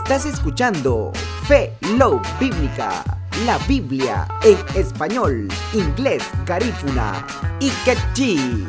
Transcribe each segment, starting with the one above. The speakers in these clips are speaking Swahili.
Estás escuchando Fe Love Bíblica, la Biblia en español, inglés, garífuna y quechí.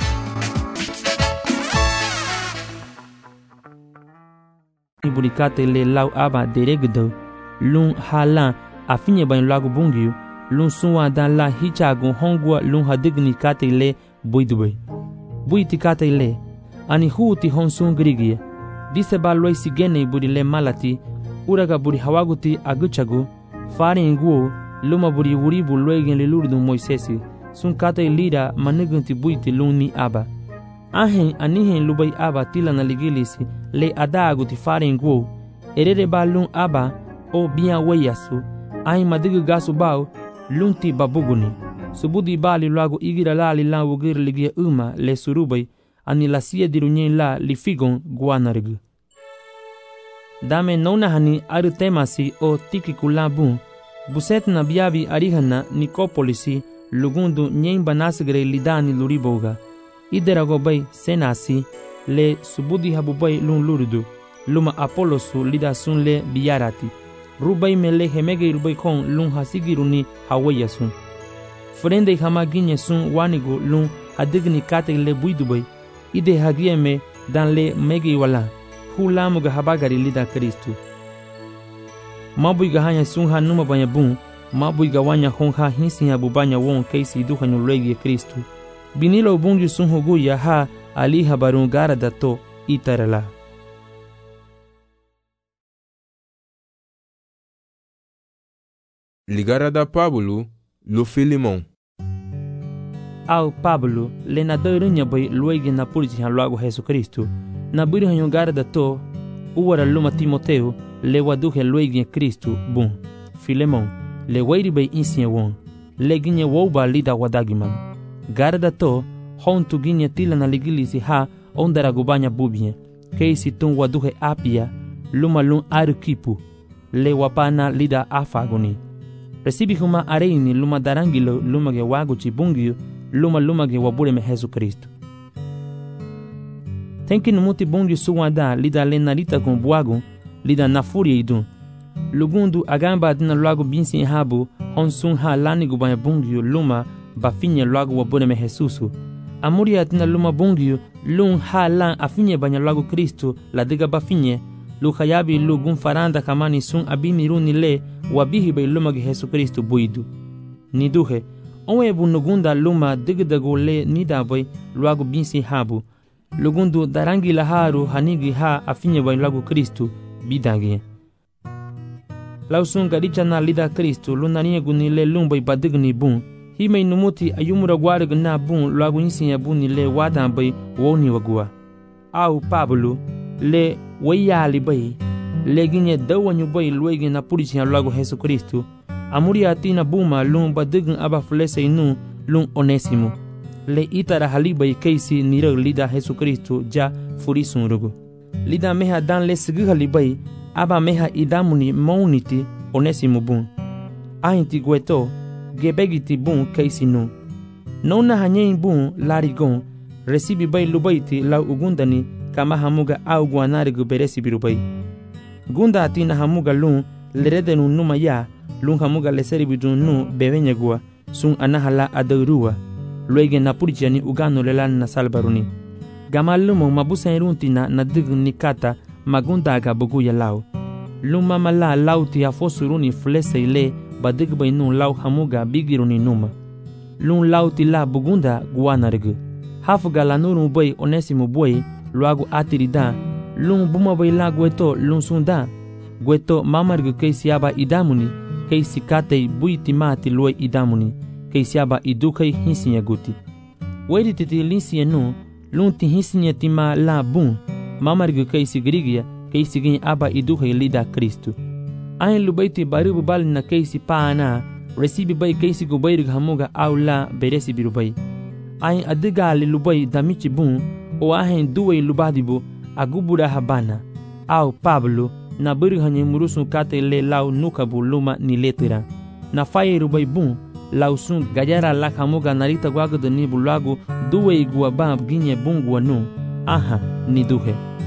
Burikate le lau aba deregdo lun hala afinye ban lagu bungiu lun suwa dan la hichagu hongwa lun hadigni kate le buidwe buiti kate le ani huti honsun grigie dise ba loi sigene buri le malati uraga buri hawaguti aguchagu faringu luma buri wuribu loigen le lurdu moisesi sun kate lira manugunti buiti lun ni aba ahen anihen lubai aba tila na ligilisi le adagu ti faringu erere ba lun aba o biya wayasu ahen madigu gasu bau lunti babuguni subudi bali lagu igira lali la wugir ligia uma le surubai ani la sia dirunyen la li figon guanargu dame nona hani aru temasi o tiki kulabun buset na biabi arihana nikopolisi lugundu nyen banasgre lidani luriboga iderago bay senasi le subudi habubay lun lurdu luma apolosu lida sun le biyarati rubay mele hemege rubay kon lun hasigiruni hawayasun frende hamaginye sun wanigo lun hadigni kate le buidubay ide hagieme dan le megi wala hulamuga habagari lida Kristu mabuiga hanya sun hanuma banya bun mabuiga wanya honha hinsi habubanya won keisi duhanyo legi Kristu binilo bungi sun huguya ha ali habarun gara dato itarala. Ligara da Pablo lo Filimon. Au Pablo le na deurunya bai luigi na puliti han lago Jesu Kristu na buri han gara dato uwara luma Timoteo le waduhe luigi Kristu bun Filemon le wairi bai insinya won le ginye woba lida wadagiman gara dato hontu ginye tila na ligilisi ha ondara gubanya bubie keisi tun waduhe apia luma lun arukipu le wapana lida afagoni recibi huma areini luma darangilo luma ge wagu chibungio luma ge wabure me Jesu Kristo tenki numuti bungi suwada lida lenarita con buagu lida nafuria idun lugundu agamba adina lagu binsi habu honsun ha lani gubanya bungio luma bafinye lagu wabure me Jesusu amuri atina luma bungio lun ha lan afinye banya lagu Kristo la diga bafinye lu hayabi lu gun faranda kamani sun abimi runi le wabihi bay luma ge Jesu Kristo buidu niduhe onwe bunugunda luma digdago le nidaboy luagu binsi habu lugundu darangi laharu hanigi ha afinye bay lagu Kristo bidangi lausun gadicha na lida Kristo lunanie guni le lumbay badigni bun himay numuti ayumura gwarig na bun luagu insinya buni le wadan bay woni wagua au Pablo le wayali bay leginye dawanyu bay luigi na purichi ha luagu Jesu Kristo amuri atina buma lun badign aba flese inu lun Onesimo le itara halibay keisi nirag lida Jesu Kristo ja furisun rugu lida meha dan le sigi halibay aba meha idamuni mauniti Onesimo bun ainti gweto gebegiti bun keisi nu nona hanyein bun larigon recibi bay lubaiti lau ugundani kama hamuga au guanarigu beresi birubay gunda atina hamuga lun leredenu numa ya lun hamuga leseri bidun nu bevenyagua sun anahala adurua luege na purjani ugano lelan na salbaruni gamalumo mabusairuntina na digni kata magunda aga buguya lau luma mala lauti afosuruni flese ile badigba inu lau hamuga bigiruni numa lun lauti la bugunda guanarigu hafuga la nuru boy Onesimo boy luagu atirida lun buma bay la gweto lun sunda gweto mamargu keisi aba idamuni keisi katei buiti mati luai idamuni keisi aba idukei hinsinya guti wedi titi linsinya nu lun ti hinsinya tima la bun mamargu keisi grigia keisi gin aba idukei lida Kristu ayin lubaiti baribu bali na keisi paana recibi bay keisi gubayrig hamuga au la beresi birubai ayin adigali lubai damichi bun o ahen duwe lubadibu agubura habana au Pablo na biri hanye murusun kate le lau nukabu luma ni letira na faye rubai bun lau sun gajara la hamuga narita gwagdo ni bulagu duwe iguabab ginye bungwa nu aha ni duhe